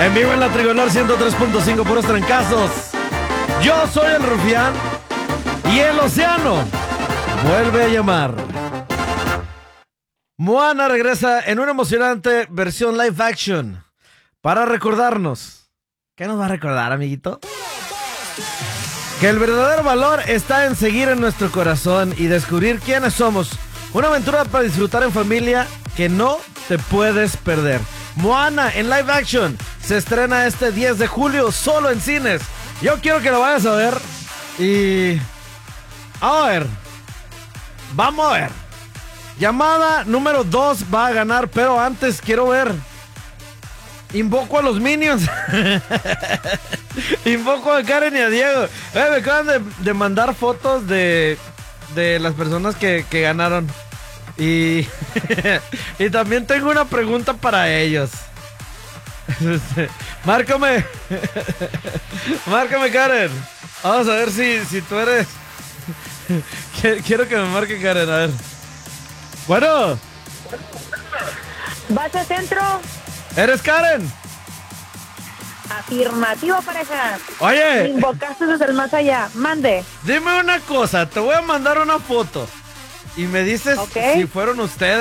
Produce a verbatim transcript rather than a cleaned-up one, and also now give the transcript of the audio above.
En vivo en la Trigonor ciento tres punto cinco, puros trancazos. Yo soy el Rufián y el océano vuelve a llamar. Moana regresa en una emocionante versión live action para recordarnos. ¿Qué nos va a recordar, amiguito? Que el verdadero valor está en seguir en nuestro corazón y descubrir quiénes somos. Una aventura para disfrutar en familia que no te puedes perder. Moana en live action se estrena este diez de julio solo en cines. Yo quiero que lo vayas a ver. Y... a ver. Vamos a ver. Llamada número dos va a ganar, pero antes quiero ver. Invoco a los Minions. Invoco a Karen y a Diego. Eh, me acaban de, de mandar fotos de, de las personas que, que ganaron. Y, y también tengo una pregunta para ellos. Márcame. Márcame, Karen. Vamos a ver si, si tú eres. Quiero que me marque Karen, a ver. Bueno. ¿Base centro? ¿Eres Karen? Afirmativo, pareja. Oye. Me invocaste desde el más allá. Mande. Dime una cosa, te voy a mandar una foto. Y me dices okay. si fueron ustedes.